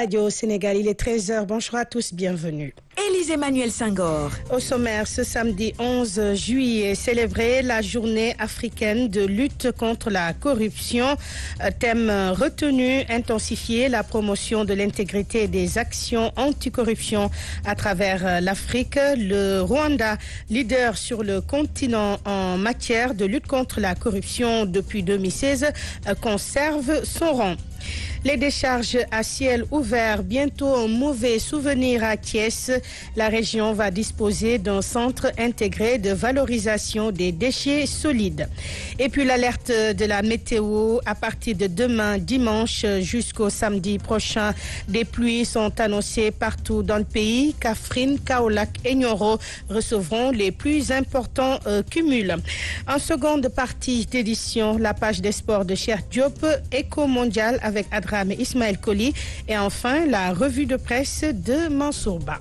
Radio Sénégal, il est 13h. Bonjour à tous, bienvenue. Élise Emmanuel Senghor. Au sommaire, ce samedi 11 juillet, célébrer la journée africaine de lutte contre la corruption. Thème retenu, intensifier la promotion de l'intégrité des actions anticorruption à travers l'Afrique. Le Rwanda, leader sur le continent en matière de lutte contre la corruption depuis 2016, conserve son rang. Les décharges à ciel ouvert, bientôt un mauvais souvenir à Thiès. La région va disposer d'un centre intégré de valorisation des déchets solides. Et puis l'alerte de la météo, à partir de demain dimanche jusqu'au samedi prochain, des pluies sont annoncées partout dans le pays. Kaffrine, Kaolack et Nioro recevront les plus importants cumuls. En seconde partie d'édition, la page des sports de Cheikh Diop, Éco Mondial avec Adram et Ismaël Koli, et enfin la revue de presse de Mansour Ba.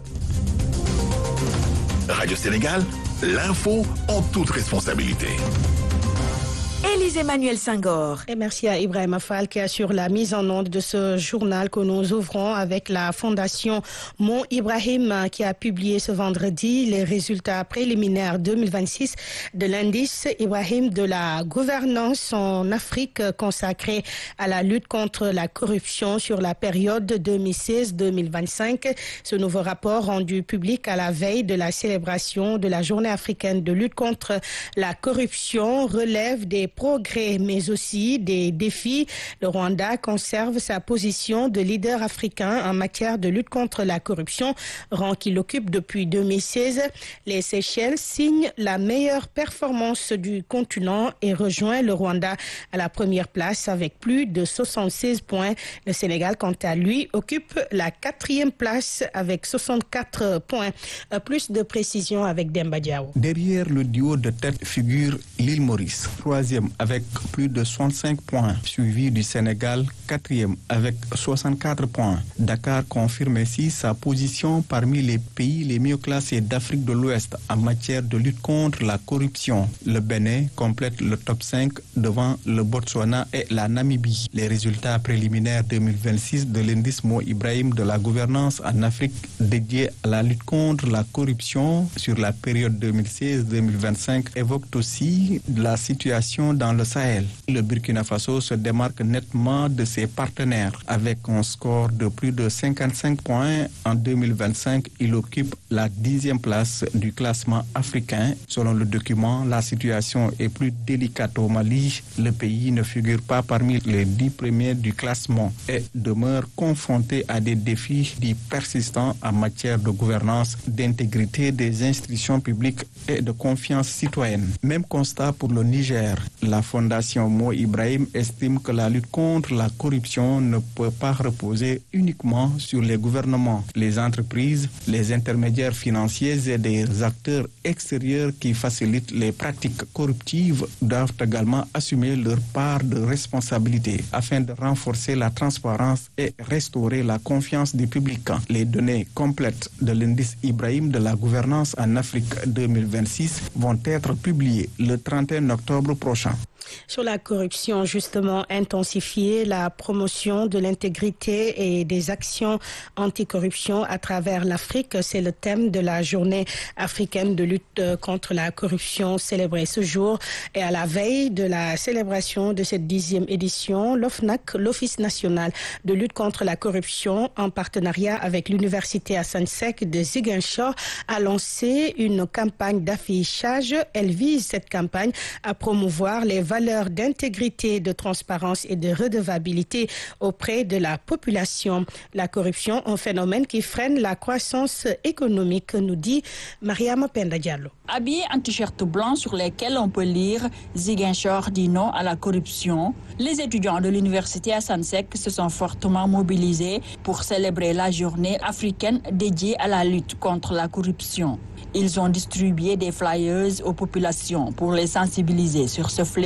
Radio Sénégal, l'info en toute responsabilité. Élise Emmanuel Senghor. Et merci à Ibrahima Fall qui assure la mise en onde de ce journal que nous ouvrons avec la fondation Mon Ibrahim qui a publié ce vendredi les résultats préliminaires 2026 de l'indice Ibrahim de la gouvernance en Afrique consacré à la lutte contre la corruption sur la période 2016-2025. Ce nouveau rapport rendu public à la veille de la célébration de la journée africaine de lutte contre la corruption relève des progrès, mais aussi des défis. Le Rwanda conserve sa position de leader africain en matière de lutte contre la corruption, rang qu'il occupe depuis 2016. Les Seychelles signent la meilleure performance du continent et rejoint le Rwanda à la première place avec plus de 76 points. Le Sénégal, quant à lui, occupe la 4e place avec 64 points. Plus de précision avec Demba Diaw. Derrière le duo de tête figure l'île Maurice, 3e avec plus de 65 points, suivi du Sénégal, 4e avec 64 points. Dakar confirme ainsi sa position parmi les pays les mieux classés d'Afrique de l'Ouest en matière de lutte contre la corruption. Le Bénin complète le top 5 devant le Botswana et la Namibie. Les résultats préliminaires 2026 de l'indice Mo Ibrahim de la gouvernance en Afrique dédié à la lutte contre la corruption sur la période 2016-2025 évoquent aussi la situation dans le Sahel. Le Burkina Faso se démarque nettement de ses partenaires. Avec un score de plus de 55 points en 2025, il occupe la 10e place du classement africain. Selon le document, la situation est plus délicate au Mali. Le pays ne figure pas parmi les 10 premiers du classement et demeure confronté à des défis dits persistants en matière de gouvernance, d'intégrité des institutions publiques et de confiance citoyenne. Même constat pour le Niger. La fondation Mo Ibrahim estime que la lutte contre la corruption ne peut pas reposer uniquement sur les gouvernements, les entreprises, les intermédiaires financiers et des acteurs extérieurs qui facilitent les pratiques corruptives doivent également assumer leur part de responsabilité afin de renforcer la transparence et restaurer la confiance du public. Les données complètes de l'indice Ibrahim de la gouvernance en Afrique 2026 vont être publiées le 31 octobre prochain. Sur la corruption, justement, intensifier la promotion de l'intégrité et des actions anticorruption à travers l'Afrique. C'est le thème de la journée africaine de lutte contre la corruption célébrée ce jour. Et à la veille de la célébration de cette 10e édition, l'OFNAC, l'Office national de lutte contre la corruption, en partenariat avec l'Université Assane Seck de Ziguinchor, a lancé une campagne d'affichage. Elle vise, cette campagne, à promouvoir les valeurs d'intégrité, de transparence et de redevabilité auprès de la population. La corruption, un phénomène qui freine la croissance économique, nous dit Mariama Penda Diallo. Habillés en t-shirt blanc sur lesquels on peut lire Ziguinchor dit non à la corruption, les étudiants de l'université Assane Seck se sont fortement mobilisés pour célébrer la journée africaine dédiée à la lutte contre la corruption. Ils ont distribué des flyers aux populations pour les sensibiliser sur ce fléau.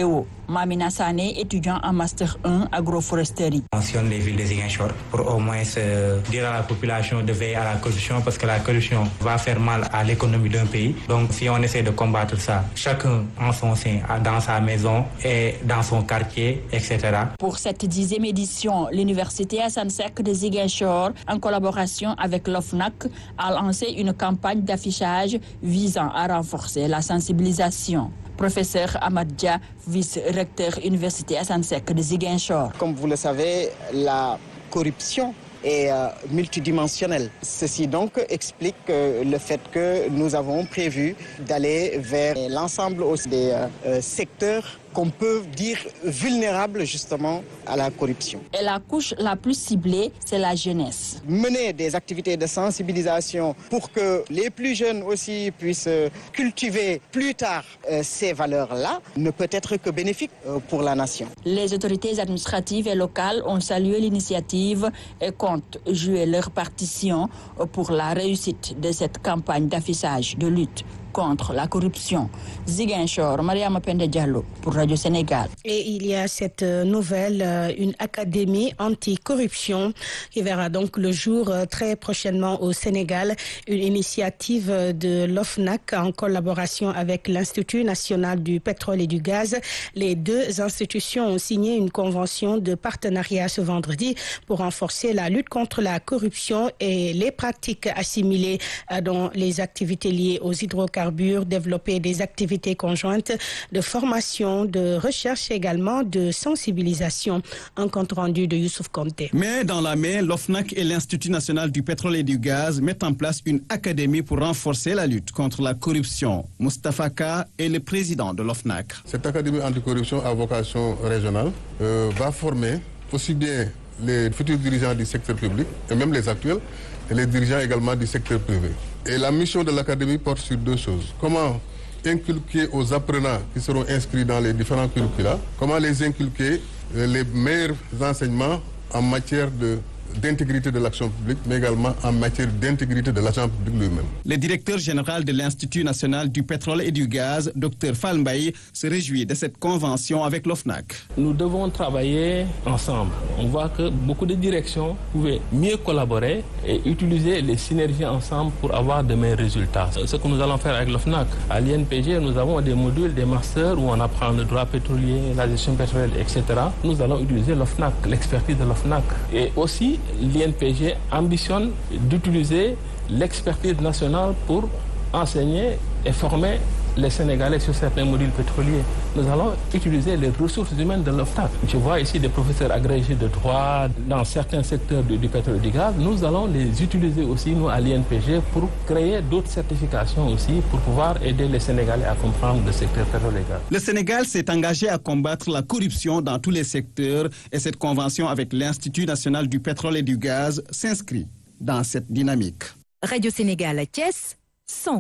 Mamina Sané, étudiant en Master 1 agroforesterie. On mentionne les villes de Ziguinchor pour au moins dire à la population de veiller à la corruption parce que la corruption va faire mal à l'économie d'un pays. Donc si on essaie de combattre ça, chacun en son sein, dans sa maison et dans son quartier, etc. Pour cette 10e édition, l'Université Assane Seck de Ziguinchor, en collaboration avec l'OFNAC, a lancé une campagne d'affichage visant à renforcer la sensibilisation. Professeur Ahmad Dia, vice-recteur Université Assane Seck de Ziguinchor. Comme vous le savez, la corruption est multidimensionnelle. Ceci donc explique le fait que nous avons prévu d'aller vers l'ensemble aussi des secteurs qu'on peut dire vulnérables justement à la corruption. Et la couche la plus ciblée, c'est la jeunesse. Mener des activités de sensibilisation pour que les plus jeunes aussi puissent cultiver plus tard ces valeurs-là ne peut être que bénéfique pour la nation. Les autorités administratives et locales ont salué l'initiative et comptent jouer leur partition pour la réussite de cette campagne d'affichage de lutte contre la corruption. Ziguinchor, Mariama Pende Diallo pour Radio Sénégal. Et il y a cette nouvelle, une académie anti-corruption qui verra donc le jour très prochainement au Sénégal. Une initiative de l'OFNAC en collaboration avec l'Institut national du pétrole et du gaz. Les deux institutions ont signé une convention de partenariat ce vendredi pour renforcer la lutte contre la corruption et les pratiques assimilées dans les activités liées aux hydrocarbures, développer des activités conjointes de formation, de recherche et également de sensibilisation. Un compte rendu de Youssouf Konté. Mais dans la main, l'OFNAC et l'Institut national du pétrole et du gaz mettent en place une académie pour renforcer la lutte contre la corruption. Moustapha Ka est le président de l'OFNAC. Cette académie anticorruption à vocation régionale va former aussi bien les futurs dirigeants du secteur public et même les actuels et les dirigeants également du secteur privé. Et la mission de l'académie porte sur deux choses. Comment inculquer aux apprenants qui seront inscrits dans les différents curricula, comment les inculquer les meilleurs enseignements en matière d'intégrité de l'action publique, mais également en matière d'intégrité de l'agent public lui-même. Le directeur général de l'Institut national du pétrole et du gaz, Dr Fall Mbaye, se réjouit de cette convention avec l'OFNAC. Nous devons travailler ensemble. On voit que beaucoup de directions pouvaient mieux collaborer et utiliser les synergies ensemble pour avoir de meilleurs résultats. Ce que nous allons faire avec l'OFNAC. À l'INPG, nous avons des modules, des masters où on apprend le droit pétrolier, la gestion pétrolière, etc. Nous allons utiliser l'OFNAC, l'expertise de l'OFNAC. Et aussi, l'INPG ambitionne d'utiliser l'expertise nationale pour enseigner et former les Sénégalais sur certains modules pétroliers. Nous allons utiliser les ressources humaines de l'OFNAC. Je vois ici des professeurs agrégés de droit dans certains secteurs du pétrole et du gaz. Nous allons les utiliser aussi, nous, à l'INPG, pour créer d'autres certifications aussi, pour pouvoir aider les Sénégalais à comprendre le secteur pétrole et gaz. Le Sénégal s'est engagé à combattre la corruption dans tous les secteurs et cette convention avec l'Institut national du pétrole et du gaz s'inscrit dans cette dynamique. Radio Sénégal à Thiès, 100.6.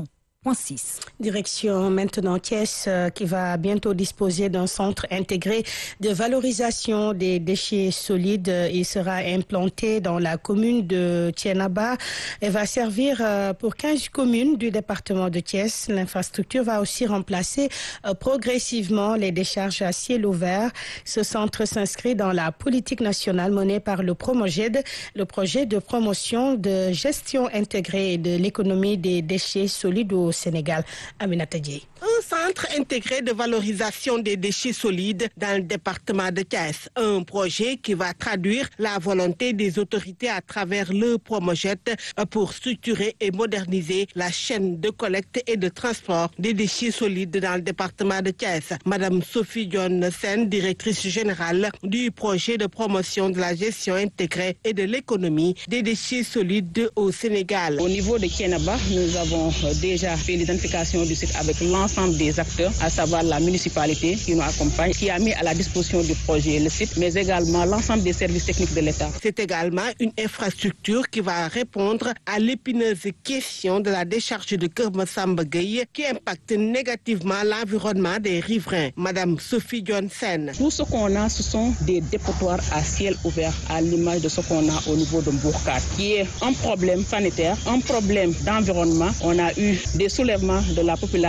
Direction maintenant Thiès qui va bientôt disposer d'un centre intégré de valorisation des déchets solides. Il sera implanté dans la commune de Thiénaba et va servir pour 15 communes du département de Thiès. L'infrastructure va aussi remplacer progressivement les décharges à ciel ouvert. Ce centre s'inscrit dans la politique nationale menée par le Promoged, le projet de promotion de gestion intégrée de l'économie des déchets solides au Sénégal. Aminata Dieye. Un centre intégré de valorisation des déchets solides dans le département de Thiès. Un projet qui va traduire la volonté des autorités à travers le Promoged pour structurer et moderniser la chaîne de collecte et de transport des déchets solides dans le département de Thiès. Madame Sophie Dione Sen, directrice générale du projet de promotion de la gestion intégrée et de l'économie des déchets solides au Sénégal. Au niveau de Thiénaba, nous avons déjà fait l'identification du site avec l'ensemble des acteurs, à savoir la municipalité qui nous accompagne, qui a mis à la disposition du projet le site, mais également l'ensemble des services techniques de l'État. C'est également une infrastructure qui va répondre à l'épineuse question de la décharge de Keur Massamba Gueye qui impacte négativement l'environnement des riverains. Madame Sophie Dione Sen. Tout ce qu'on a, ce sont des dépotoirs à ciel ouvert, à l'image de ce qu'on a au niveau de Mbourkat, qui est un problème sanitaire, un problème d'environnement. On a eu des soulèvements de la population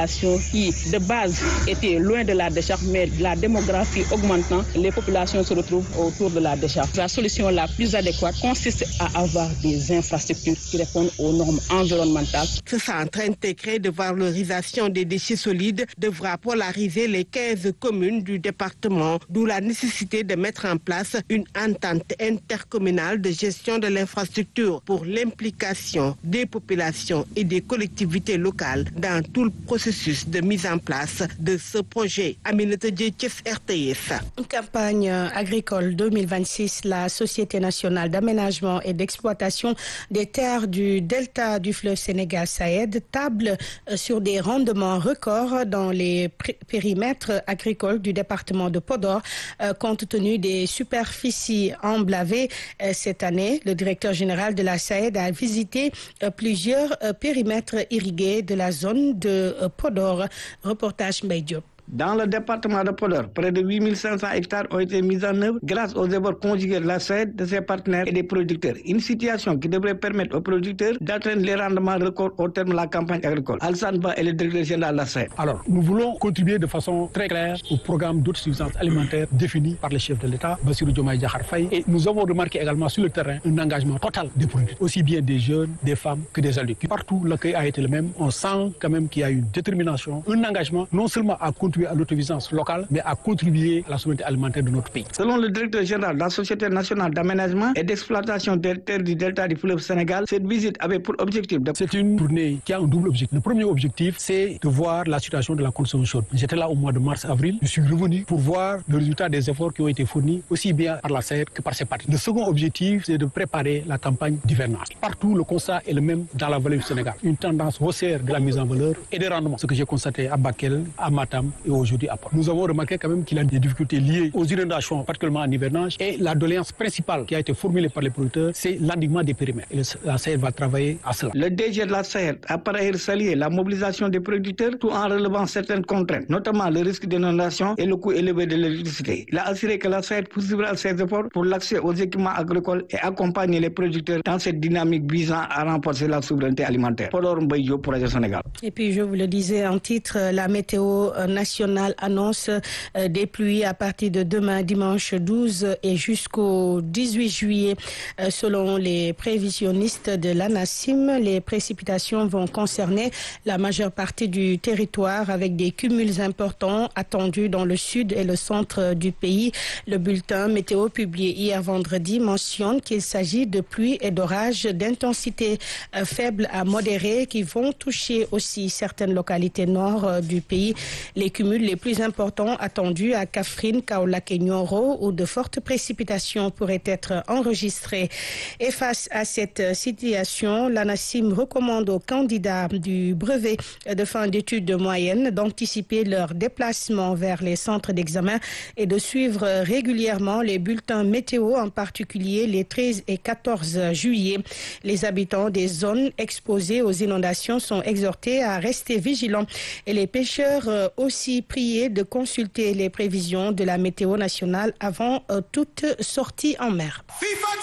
qui de base étaient loin de la décharge, mais la démographie augmentant, les populations se retrouvent autour de la décharge. La solution la plus adéquate consiste à avoir des infrastructures qui répondent aux normes environnementales. Ce centre intégré de valorisation des déchets solides devra polariser les 15 communes du département, d'où la nécessité de mettre en place une entente intercommunale de gestion de l'infrastructure pour l'implication des populations et des collectivités locales dans tout le processus de mise en place de ce projet. Aminata Dié, RTS. Campagne agricole 2026, la Société nationale d'aménagement et d'exploitation des terres du delta du fleuve Sénégal SAED table sur des rendements records dans les périmètres agricoles du département de Podor, compte tenu des superficies emblavées cette année. Le directeur général de la SAED a visité plusieurs périmètres irrigués de la zone de Podor. Reportage Mbaye Diop. Dans le département de Podor, près de 8500 hectares ont été mis en œuvre grâce aux efforts conjugués de la SAED, de ses partenaires et des producteurs. Une situation qui devrait permettre aux producteurs d'atteindre les rendements records au terme de la campagne agricole. Alsan Ba est le directeur général de la SAED. Alors, nous voulons contribuer de façon très claire au programme d'autosuffisance alimentaire défini par le chef de l'État, Bassirou Diomaye Diakhar Faye. Et nous avons remarqué également sur le terrain un engagement total des producteurs, aussi bien des jeunes, des femmes que des adultes. Partout, l'accueil a été le même. On sent quand même qu'il y a une détermination, un engagement, non seulement à contribuer à l'autosuffisance locale, mais à contribuer à la souveraineté alimentaire de notre pays. Selon le directeur général de la Société nationale d'aménagement et d'exploitation des terres du delta du fleuve Sénégal, cette visite avait pour objectif de... C'est une tournée qui a un double objectif. Le premier objectif, c'est de voir la situation de la consommation chaude. J'étais là au mois de mars-avril. Je suis revenu pour voir le résultat des efforts qui ont été fournis, aussi bien par la SAED que par ses partenaires. Le second objectif, c'est de préparer la campagne d'hivernage. Partout, le constat est le même dans la vallée du Sénégal. Une tendance haussière de la mise en valeur et des rendements. Ce que j'ai constaté à Bakel, à Matam et aujourd'hui à Port. Nous avons remarqué quand même qu'il y a des difficultés liées aux inondations, particulièrement en hivernage. Et la doléance principale qui a été formulée par les producteurs, c'est l'endiguement des périmètres. Et la SAED va travailler à cela. Le DG de la SAED a par ailleurs salué la mobilisation des producteurs tout en relevant certaines contraintes, notamment le risque d'inondation et le coût élevé de l'électricité. Il a assuré que la SAED poursuivra ses efforts pour l'accès aux équipements agricoles et accompagner les producteurs dans cette dynamique visant à renforcer la souveraineté alimentaire. Podor Mbaye Diop pour Radio Sénégal. Et puis je vous le disais en titre, la météo nationale annonce des pluies à partir de demain dimanche 12 et jusqu'au 18 juillet. Selon les prévisionnistes de l'ANACIM, les précipitations vont concerner la majeure partie du territoire avec des cumuls importants attendus dans le sud et le centre du pays. Le bulletin météo publié hier vendredi mentionne qu'il s'agit de pluies et d'orages d'intensité faible à modérée qui vont toucher aussi certaines localités nord du pays. Les cumuls les plus importants attendus à Kaffrine, Kaolack et Nioro où de fortes précipitations pourraient être enregistrées. Et face à cette situation, l'ANACIM recommande aux candidats du brevet de fin d'études moyennes d'anticiper leur déplacement vers les centres d'examen et de suivre régulièrement les bulletins météo, en particulier les 13 et 14 juillet. Les habitants des zones exposées aux inondations sont exhortés à rester vigilants et les pêcheurs aussi priés de consulter les prévisions de la météo nationale avant toute sortie en mer.